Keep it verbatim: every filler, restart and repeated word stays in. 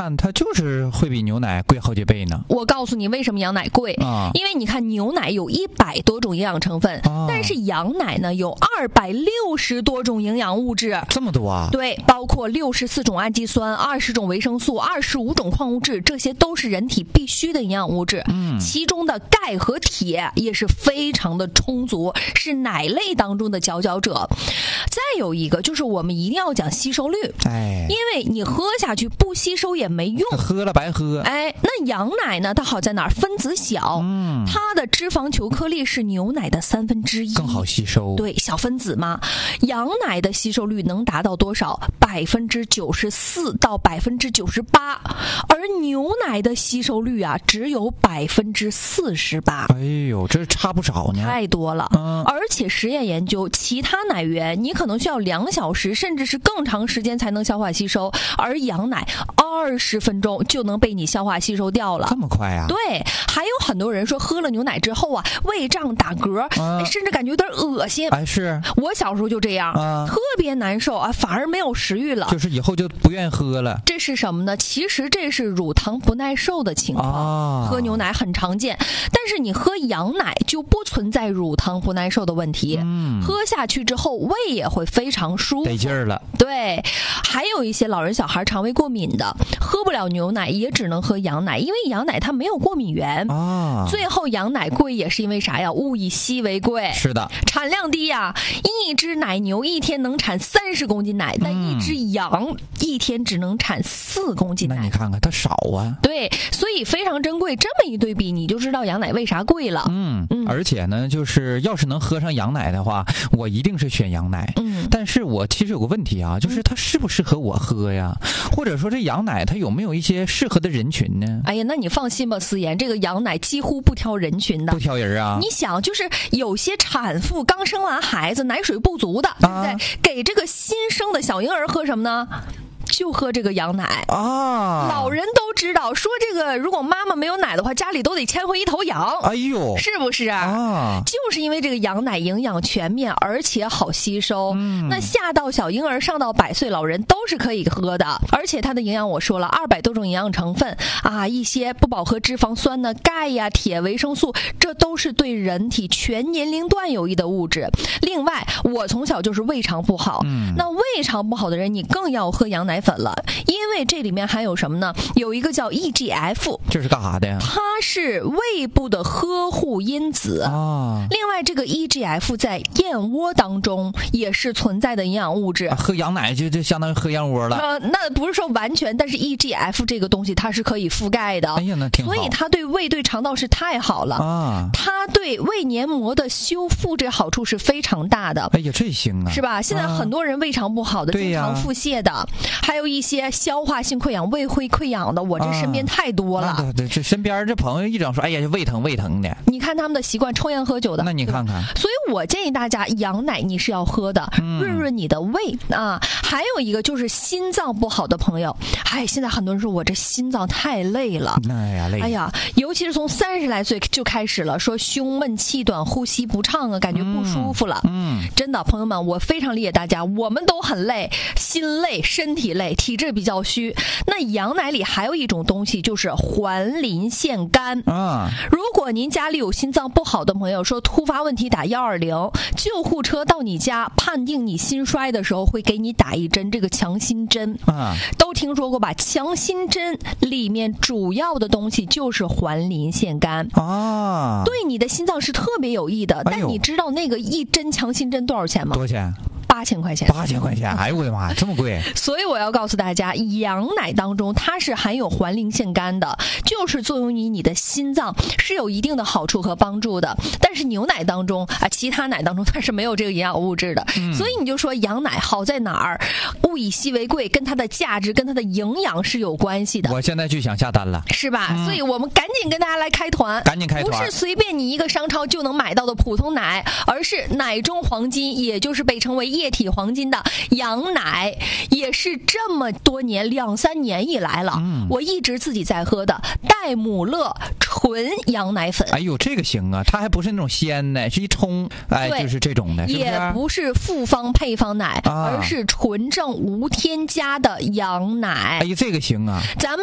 看它就是会比牛奶贵好几倍呢。 我告诉你为什么羊奶贵啊？因为你看牛奶有一百多种营养成分，啊、但是羊奶呢有二百六十多种营养物质， 这么多啊？ 对，包括六十四种氨基酸、二十种维生素、二十五种矿物质，这些都是人体必需的营养物质。嗯，其中的钙和铁也是非常的充足，是奶类当中的佼佼者。再有一个就是我们一定要讲吸收率，哎，因为你喝下去不吸收也没用， 喝了白喝。 哎，那羊奶呢？它好在哪儿？分子小，嗯，它的脂肪球颗粒是牛奶的三分之一， 更好吸收。 对，小分子嘛。羊奶的吸收率能达到多少？百分之九十四到百分之九十八，而牛奶的吸收率啊，只有百分之四十八。 哎呦，这差不少呢， 太多了。嗯，而且实验研究，其他奶源你可能需要两小时，甚至是更长时间才能消化吸收，而羊奶二十分钟就能被你消化吸收掉了。 这么快啊？ 对，还有很多人说喝了牛奶之后啊，胃胀打嗝，啊、甚至感觉有点恶心。 哎，是我小时候就这样，啊、特别难受啊，反而没有食欲了。 就是以后就不愿意喝了。 这是什么呢？其实这是乳糖不耐受的情况。啊、喝牛奶很常见，但是你喝羊奶就不存在乳糖不耐受的问题。嗯，喝下去之后胃也会非常舒服， 得劲儿了。 对，还有一些老人小孩肠胃过敏的，喝不了牛奶也只能喝羊奶，因为羊奶它没有过敏源。啊，最后羊奶贵也是因为啥呀？物以稀为贵。 是的， 产量低呀，一只奶牛一天能产三十公斤奶，但一只羊一天只能产四公斤奶。 那你看看它少啊。 对，所以非常珍贵。这么一对比，你就知道羊奶为啥贵了。 嗯嗯，而且呢，就是要是能喝上羊奶的话，我一定是选羊奶。嗯，但是我其实有个问题啊，就是它适不适合我喝呀？或者说这羊奶它有没有一些适合的人群呢？ 哎呀，那你放心吧，思妍，这个羊奶几乎不挑人群的， 不挑人啊。 你想，就是有些产妇刚生完孩子，奶水不足的，对不对？啊、给这个新生的小婴儿喝什么呢？就喝这个羊奶啊！老人都知道，说这个如果妈妈没有奶的话，家里都得牵回一头羊。 哎呦， 是不是啊？啊就是因为这个羊奶营养全面，而且好吸收。嗯，那下到小婴儿，上到百岁老人都是可以喝的。而且它的营养我说了，二百多种营养成分啊，一些不饱和脂肪酸呢，钙呀、铁、维生素，这都是对人体全年龄段有益的物质。另外，我从小就是胃肠不好，嗯，那胃肠不好的人，你更要喝羊奶粉了，因为这里面含有什么呢？有一个叫 E G F， 这是干啥的呀？ 它是胃部的呵护因子啊。另外，这个 E G F 在燕窝当中也是存在的营养物质。 啊、喝羊奶就就相当于喝燕窝了。 呃，那不是说完全，但是 E G F 这个东西它是可以覆盖的。 哎呀，那挺好。 所以它对胃对肠道是太好了啊。它对胃黏膜的修复这好处是非常大的。 哎呀，这行啊， 是吧？现在很多人胃肠不好的，经常腹泻的，还有一些消化性溃疡、胃会溃疡的，我这身边太多了。 啊、对，这身边这朋友一整说，哎呀，胃疼胃疼的。 你看他们的习惯，抽烟喝酒的。 那你看看。 所以我建议大家，羊奶你是要喝的，嗯、润润你的胃啊。还有一个就是心脏不好的朋友，哎，现在很多人说我这心脏太累了。 哎呀，累。 哎呀，尤其是从三十来岁就开始了，说胸闷气短、呼吸不畅啊，感觉不舒服了。嗯，嗯真的，朋友们，我非常理解大家，我们都很累，心累，身体累，体质比较虚。那羊奶里还有一种东西，就是环磷腺苷啊。如果您家里有心脏不好的朋友，说突发问题打幺二零，救护车到你家，判定你心衰的时候，会给你打一针这个强心针啊。都听说过吧？强心针里面主要的东西就是环磷腺苷啊，对你的心脏是特别有益的。哎、但你知道那个一针强心针多少钱吗？ 多少钱？ 八千块钱， 八千块钱，哎呦我的妈，这么贵！ 所以我要告诉大家，羊奶当中它是含有环磷腺苷的，就是作用于你的心脏是有一定的好处和帮助的。但是牛奶当中啊，其他奶当中它是没有这个营养物质的，嗯、所以你就说羊奶好在哪儿？物以稀为贵，跟它的价值、跟它的营养是有关系的。 我现在就想下单了， 是吧？嗯、所以我们赶紧跟大家来开团， 赶紧开团， 不是随便你一个商超就能买到的普通奶，而是奶中黄金，也就是被称为液体黄金的羊奶，也是这么多年两三年以来了，嗯、我一直自己在喝的黛姆乐纯羊奶粉。 哎呦，这个行啊，它还不是那种鲜奶，是一冲，哎，就是这种的，是不是？ 也不是复方配方奶，啊、而是纯正无添加的羊奶。 哎呀，这个行啊， 咱们。